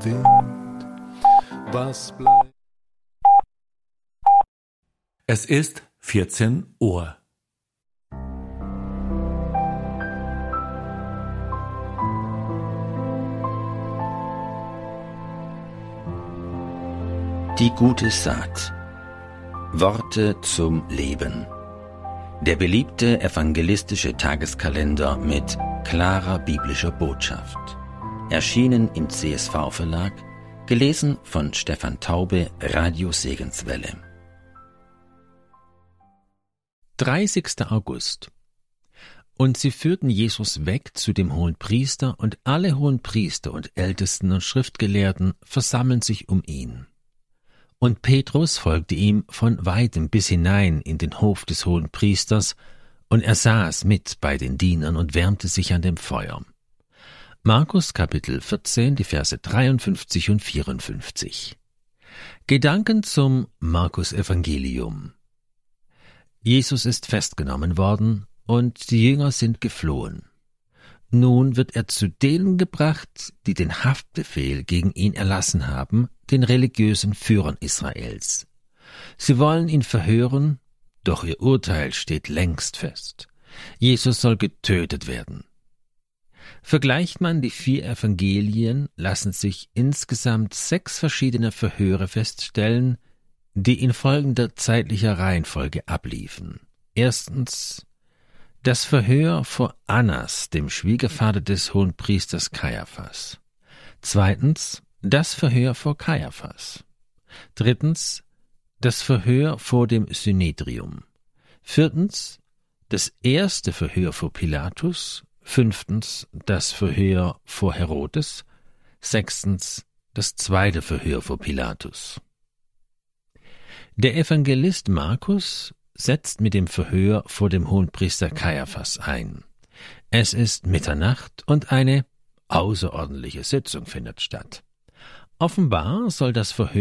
Wind, was bleibt? Es ist 14 Uhr. Die gute Saat. Worte zum Leben. Der beliebte evangelistische Tageskalender mit klarer biblischer Botschaft. Erschienen im CSV-Verlag, gelesen von Stefan Taube, Radio Segenswelle. 30. August. Und sie führten Jesus weg zu dem Hohenpriester, und alle Hohenpriester und Ältesten und Schriftgelehrten versammeln sich um ihn. Und Petrus folgte ihm von weitem bis hinein in den Hof des Hohenpriesters, und er saß mit bei den Dienern und wärmte sich an dem Feuer. Markus Kapitel 14, die Verse 53 und 54. Gedanken zum Markus-Evangelium. Jesus ist festgenommen worden, und die Jünger sind geflohen. Nun wird er zu denen gebracht, die den Haftbefehl gegen ihn erlassen haben, den religiösen Führern Israels. Sie wollen ihn verhören, doch ihr Urteil steht längst fest. Jesus soll getötet werden. Vergleicht man die 4 Evangelien, lassen sich insgesamt 6 verschiedene Verhöre feststellen, die in folgender zeitlicher Reihenfolge abliefen. Erstens das Verhör vor Annas, dem Schwiegervater des Hohenpriesters Kaiaphas. Zweitens das Verhör vor Kaiaphas. Drittens das Verhör vor dem Synedrium. Viertens das erste Verhör vor Pilatus. Fünftens das Verhör vor Herodes. Sechstens das zweite Verhör vor Pilatus. Der Evangelist Markus setzt mit dem Verhör vor dem Hohenpriester Kaiaphas ein. Es ist Mitternacht und eine außerordentliche Sitzung findet statt. Offenbar soll das Verhör